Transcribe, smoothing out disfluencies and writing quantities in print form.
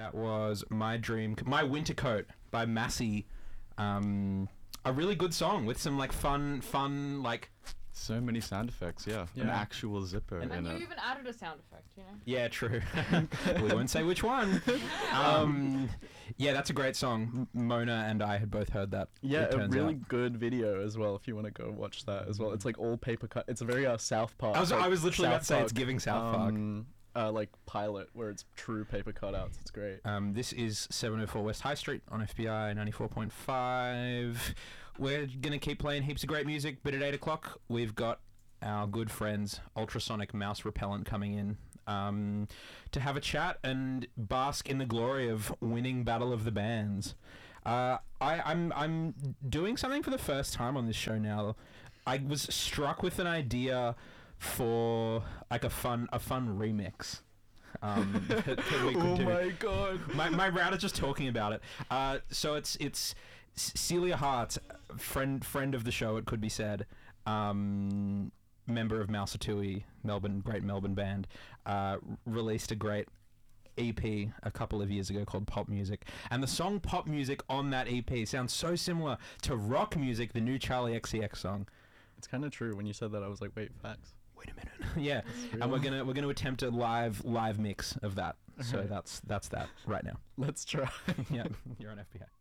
That was My Dream, My Winter Coat by Massey. A really good song with some like fun like. So many sound effects, yeah. An actual zipper. And And in you it. even added a sound effect, you know? Yeah, true. We won't say which one. Yeah, that's a great song. Mona and I had both heard that. Yeah, it a turns really out. good video as well. If you want to go watch that as well, it's like all paper cut. It's a very South Park. I was literally about to say it's Park, giving South Park. Like pilot where it's true paper cutouts. It's great. This is 704 West High Street on FBI 94.5. We're going to keep playing heaps of great music, but at 8 o'clock, we've got our good friends Ultrasonic Mouse Repellent coming in to have a chat and bask in the glory of winning Battle of the Bands. I'm doing something for the first time on this show now. I was struck with an idea for like a fun remix. That we could do. My god! My router's just talking about it. So it's Celia Hart, friend of the show. It could be said, member of Mausatui, great Melbourne band, released a great EP a couple of years ago called Pop Music, and the song Pop Music on that EP sounds so similar to Rock Music, the new Charlie XCX song. It's kind of true. When you said that, I was like, wait, facts. Wait a minute. Yeah, and we're gonna attempt a live mix of that. So that's that right now. Let's try. Yeah, you're on FBI.